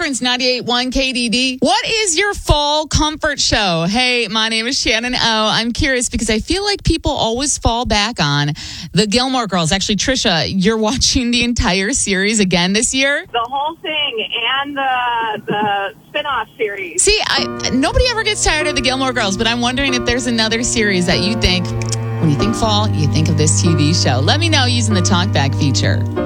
Akron's 98.1 KDD. What is your fall comfort show? Hey, my name is Shannon O. I'm curious because I feel like people always fall back on the Gilmore Girls. Actually, Trisha, you're watching the entire series again this year? The whole thing and the spin-off series. See, nobody ever gets tired of the Gilmore Girls, but I'm wondering if there's another series that you think, when you think fall, you think of this TV show. Let me know using the talkback feature.